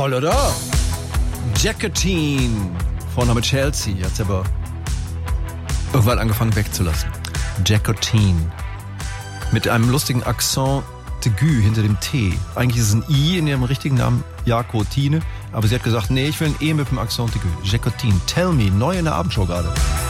Toll, oder? Jacqueline. Vorname Chelsea. Hat sie aber irgendwann angefangen wegzulassen. Jacqueline. Mit einem lustigen Accent aigu hinter dem T. Eigentlich ist es ein I in ihrem richtigen Namen, Jacqueline. Aber sie hat gesagt, nee, ich will ein E mit dem Accent aigu. Jacqueline. Tell me. Neu in der Abendshow gerade.